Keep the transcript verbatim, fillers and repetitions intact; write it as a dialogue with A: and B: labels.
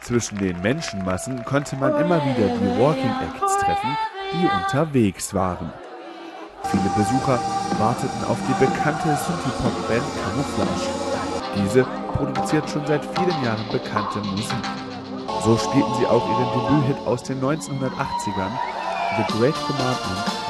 A: Zwischen den Menschenmassen konnte man immer wieder die Walking Acts treffen, die unterwegs waren. Viele Besucher warteten auf die bekannte Synthie-Pop-Band Camouflage. Diese produziert schon seit vielen Jahren bekannte Musik. So spielten sie auch ihren Debüthit aus den neunzehnhundertachtzigern, The Great Commandment,